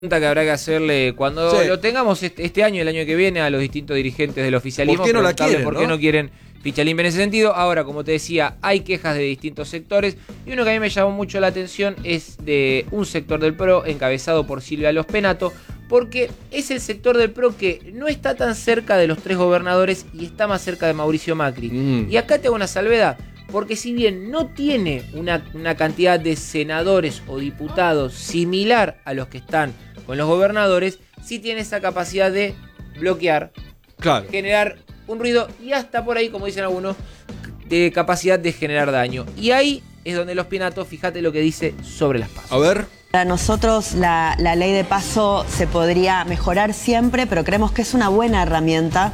Que habrá que hacerle cuando lo tengamos este año, el año que viene, a los distintos dirigentes del oficialismo. ¿Por qué no la quieren? ¿Por qué no quieren ficha limpia en ese sentido? Ahora, como te decía, hay quejas de distintos sectores y uno que a mí me llamó mucho la atención es de un sector del PRO encabezado por Silvia Los Penato, porque es el sector del PRO que no está tan cerca de los tres gobernadores y está más cerca de Mauricio Macri. Y acá te hago una salvedad. Porque si bien no tiene una cantidad de senadores o diputados similar a los que están con los gobernadores, sí tiene esa capacidad de bloquear, generar un ruido y hasta por ahí, como dicen algunos, de capacidad de generar daño. Y ahí es donde Los Penato, fíjate lo que dice sobre las PASO. A ver. Para nosotros la ley de paso se podría mejorar siempre, pero creemos que es una buena herramienta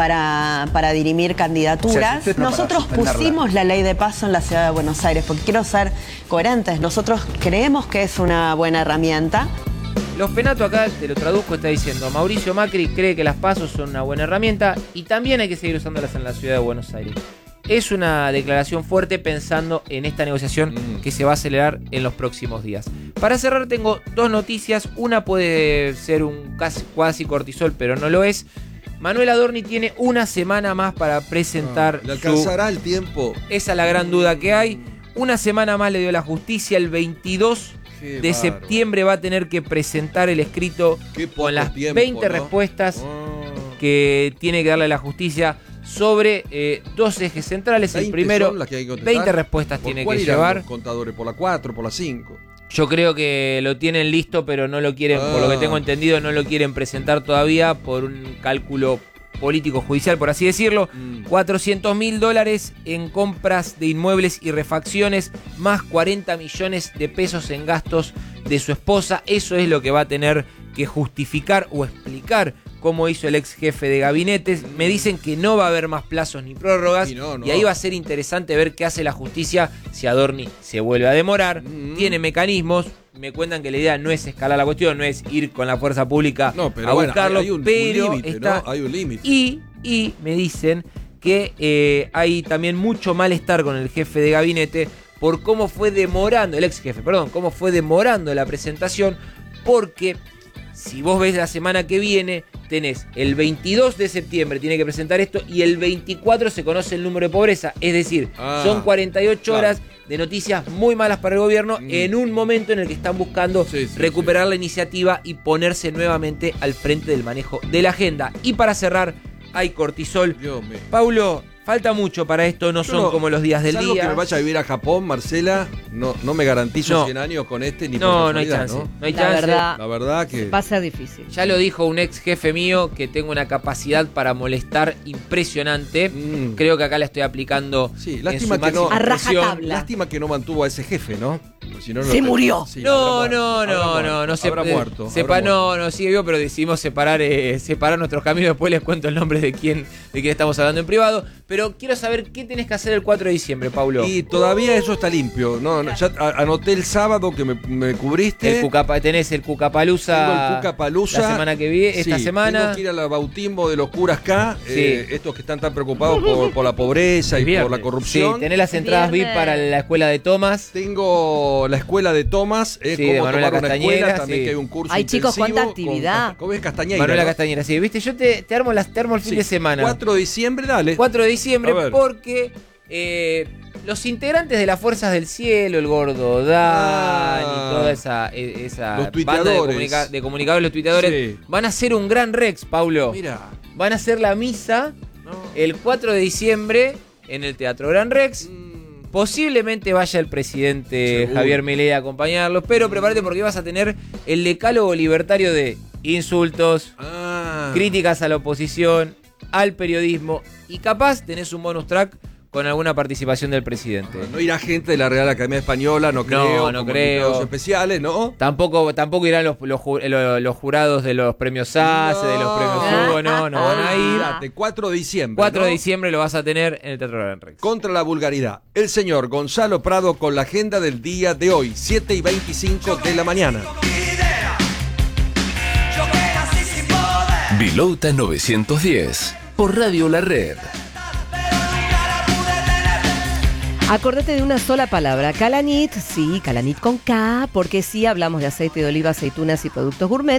para dirimir candidaturas. O sea, nosotros pusimos la ley de paso en la ciudad de Buenos Aires porque quiero ser coherentes. Nosotros creemos que es una buena herramienta. Los Penato acá, te lo traduzco, está diciendo: Mauricio Macri cree que las PASO son una buena herramienta y también hay que seguir usándolas en la ciudad de Buenos Aires. Es una declaración fuerte pensando en esta negociación que se va a acelerar en los próximos días. Para cerrar tengo dos noticias. Una puede ser un casi cortisol, pero no lo es. Manuel Adorni tiene una semana más para presentar. ¿Le alcanzará el tiempo? Esa es la gran duda que hay. Una semana más le dio la justicia. El 22 de septiembre va a tener que presentar el escrito con las 20 respuestas que tiene que darle a la justicia sobre dos ejes centrales. El primero, 20 respuestas tiene que llevar. Los contadores? ¿Por la 4, por la 5? Yo creo que lo tienen listo, pero no lo quieren, por lo que tengo entendido, no lo quieren presentar todavía por un cálculo político judicial, por así decirlo. $400.000 en compras de inmuebles y refacciones, más 40 millones de pesos en gastos de su esposa. Eso es lo que va a tener que justificar o explicar cómo hizo el ex jefe de gabinetes. Me dicen que no va a haber más plazos ni prórrogas. Y ahí va a ser interesante ver qué hace la justicia si Adorni se vuelve a demorar. Tiene mecanismos. Me cuentan que la idea no es escalar la cuestión, no es ir con la fuerza pública a buscarlo. Hay un límite, ¿no? Hay un límite. Y me dicen que hay también mucho malestar con el jefe de gabinete por cómo fue demorando, el ex jefe, perdón, cómo fue demorando la presentación, porque si vos ves la semana que viene, tenés el 22 de septiembre, tiene que presentar esto, y el 24 se conoce el número de pobreza. Es decir, son 48 horas de noticias muy malas para el gobierno en un momento en el que están buscando recuperar la iniciativa y ponerse nuevamente al frente del manejo de la agenda. Y para cerrar, hay cortisol. Paulo, falta mucho para esto, no son como los días del día. Que me vaya a vivir a Japón, Marcela, no me garantizo 100 años con ni por no hay chance. No hay chance. La verdad que va a ser difícil. Ya lo dijo un ex jefe mío que tengo una capacidad para molestar impresionante. Creo que acá la estoy aplicando. Sí, lástima que no, a rajatabla. Lástima que no mantuvo a ese jefe, ¿no? Si no se murió. Sí, no habrá muerto. No, sigue vivo, pero decidimos separar nuestros caminos. Después les cuento el nombre de quién estamos hablando en privado. Pero quiero saber qué tenés que hacer el 4 de diciembre, Paulo. Y todavía eso está limpio. Ya anoté el sábado que me cubriste. Tenés el Cucapalusa. Tengo el Cucapalusa. La semana que viene, esta semana. Tengo que ir al bautismo de los curas acá. Estos que están tan preocupados por la pobreza y por la corrupción. Sí, tenés las entradas VIP para la escuela de Tomás. Tengo la escuela de Tomás. Cómo tomar una escuela. También que hay un curso Ay, intensivo. Chicos, cuánta actividad. ¿Cómo es Castañeira? Manuela Castañera, sí. Viste, yo te armo el fin de semana. 4 de diciembre, dale. 4 de diciembre, porque los integrantes de las Fuerzas del Cielo, el Gordo Dan y toda esa banda de comunicadores, los tuiteadores, van a hacer un gran Rex, Paulo. Mira. Van a hacer la misa el 4 de diciembre en el Teatro Gran Rex. Posiblemente vaya el presidente Javier Milei a acompañarlos, pero prepárate porque vas a tener el decálogo libertario de insultos, críticas a la oposición, al periodismo, y capaz tenés un bonus track con alguna participación del presidente. No irá gente de la Real Academia Española, no creo. No creo. Especiales, ¿no? Tampoco irán los jurados de los premios SAS, de los premios Hugo, no van a ir. Fíjate, 4 de diciembre. 4 de diciembre lo vas a tener en el Teatro Gran Rex. Contra la vulgaridad, el señor Gonzalo Prado con la agenda del día de hoy, 7:25 de la mañana. Bilouta 910, por Radio La Red. Acordate de una sola palabra, Calanit, sí, Calanit con K, porque sí hablamos de aceite de oliva, aceitunas y productos gourmet.